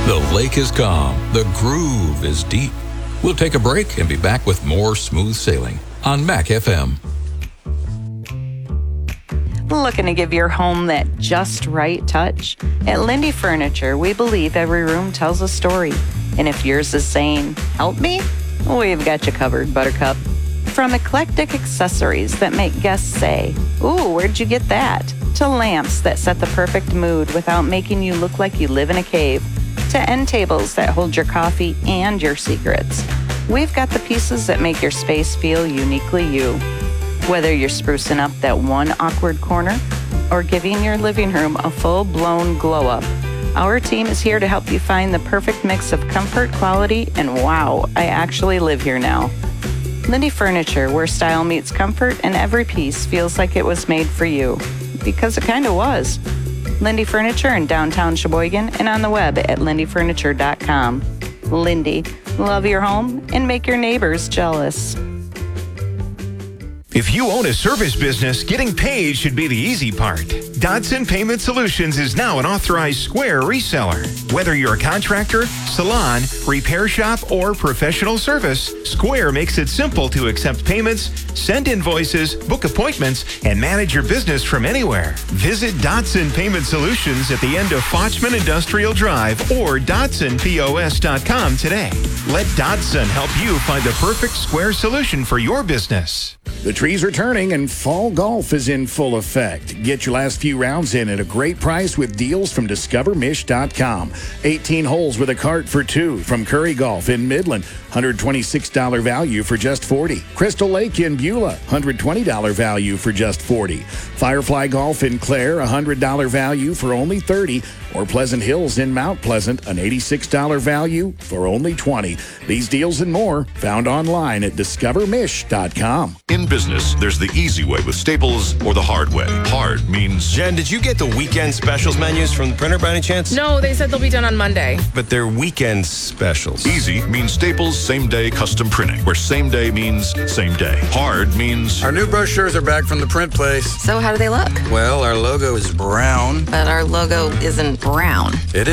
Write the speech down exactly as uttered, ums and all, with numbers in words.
The lake is calm. The groove is deep. We'll take a break and be back with more smooth sailing on Mac F M. Looking to give your home that just right touch? At Lindy Furniture, we believe every room tells a story. And if yours is saying, help me, we've got you covered, Buttercup. From eclectic accessories that make guests say, ooh, where'd you get that? To lamps that set the perfect mood without making you look like you live in a cave. To end tables that hold your coffee and your secrets. We've got the pieces that make your space feel uniquely you. Whether you're sprucing up that one awkward corner or giving your living room a full-blown glow-up, our team is here to help you find the perfect mix of comfort, quality, and wow, I actually live here now. Lindy Furniture, where style meets comfort and every piece feels like it was made for you. Because it kind of was. Lindy Furniture in downtown Sheboygan and on the web at lindy furniture dot com. Lindy, love your home and make your neighbors jealous. If you own a service business, getting paid should be the easy part. Dodson Payment Solutions is now an authorized Square reseller. Whether you're a contractor, salon, repair shop, or professional service, Square makes it simple to accept payments, send invoices, book appointments, and manage your business from anywhere. Visit Dodson Payment Solutions at the end of Fochman Industrial Drive or dodson P O S dot com today. Let Dodson help you find the perfect Square solution for your business. The trees are turning and fall golf is in full effect. Get your last few rounds in at a great price with deals from discover mish dot com. eighteen holes with a cart for two from Curry Golf in Midland. one hundred twenty-six dollars value for just forty dollars. Crystal Lake in Beulah. one hundred twenty dollars value for just forty dollars. Firefly Golf in Clare. one hundred dollars value for only thirty dollars. Or Pleasant Hills in Mount Pleasant. An eighty-six dollars value for only twenty dollars. These deals and more found online at discover mish dot com. In business, there's the easy way with Staples or the hard way. Hard means... Jen, did you get the weekend specials menus from the printer by any chance? No, they said they'll be done on Monday. But they're weekend specials. Easy means Staples same-day custom printing, where same day means same day. Hard means... Our new brochures are back from the print place. So how do they look? Well, our logo is brown. But our logo isn't brown. It